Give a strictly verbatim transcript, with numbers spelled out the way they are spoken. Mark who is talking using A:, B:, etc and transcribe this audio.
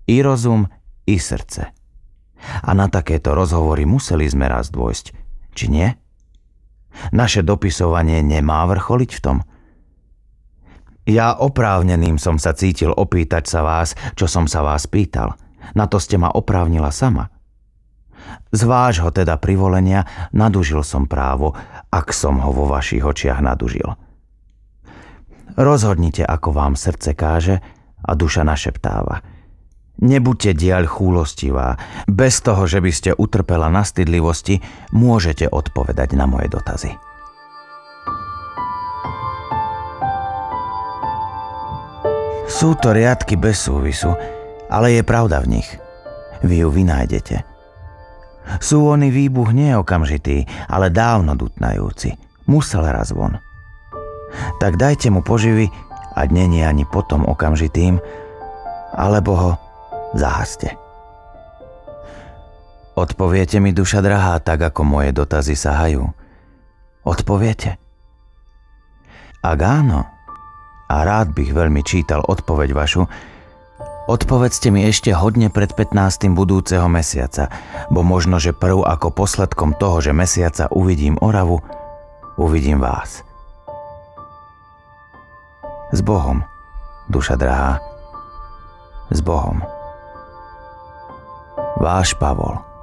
A: I rozum, i srdce. A na takéto rozhovory museli sme raz dôjsť, či nie? Naše dopisovanie nemá vrcholiť v tom? Ja oprávneným som sa cítil opýtať sa vás, čo som sa vás pýtal. Na to ste ma oprávnila sama. Z vášho teda privolenia nadužil som právo, ak som ho vo vašich očiach nadužil. Rozhodnite, ako vám srdce káže a duša našeptáva. Nebuďte diaľ chúlostivá. Bez toho, že by ste utrpela na stydlivosti, môžete odpovedať na moje dotazy. Sú to riadky bez súvisu, ale je pravda v nich. Vy ju vynájdete. Sú oni výbuch nie okamžitý, ale dávno dutnajúci. Musel raz von. Tak dajte mu poživy, ať není ani potom okamžitým, alebo ho zahaste. Odpoviete mi, duša drahá, tak ako moje dotazy sahajú? Odpoviete? Ak áno, a rád bych veľmi čítal odpoveď vašu, odpovedzte mi ešte hodne pred pätnástym budúceho mesiaca, bo možno, že prv ako posledkom toho, že mesiaca uvidím Oravu, uvidím vás. S Bohom, duša drahá, s Bohom. Váš Pavol.